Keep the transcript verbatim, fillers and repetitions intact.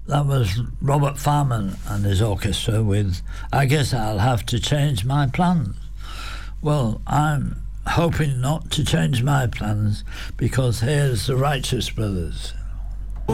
that was Robert Farman and his orchestra with I Guess I'll Have to Change My Plans. Well, I'm hoping not to change my plans, because here's the Righteous Brothers.